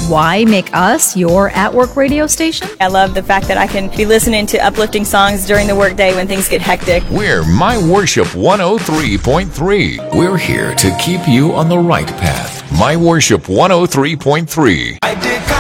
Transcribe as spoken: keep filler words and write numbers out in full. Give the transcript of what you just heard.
Why make us your at-work radio station? I love the fact that I can be listening to uplifting songs during the workday when things get hectic. We're My Worship one oh three point three. We're here to keep you on the right path. My Worship one oh three point three.